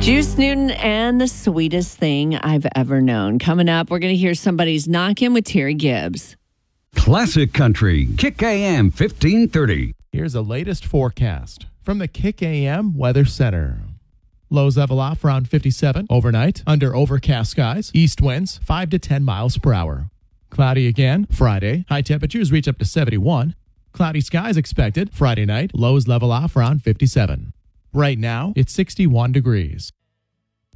Juice Newton and the Sweetest Thing I've Ever Known. Coming up, we're going to hear somebody's Knockin' with Terry Gibbs. Classic Country, Kick AM 1530. Here's the latest forecast from the Kick AM Weather Center. Lows level off around 57 overnight under overcast skies. East winds 5 to 10 miles per hour. Cloudy again Friday. High temperatures reach up to 71. Cloudy skies expected Friday night. Lows level off around 57. Right now, it's 61 degrees.